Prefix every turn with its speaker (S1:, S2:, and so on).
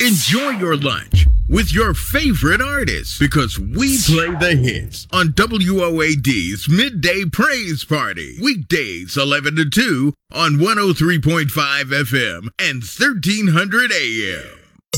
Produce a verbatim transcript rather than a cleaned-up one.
S1: enjoy your lunch with your favorite artists because we play the hits on W O A D's Midday Praise Party. Weekdays eleven to two on one oh three point five F M and thirteen hundred A M.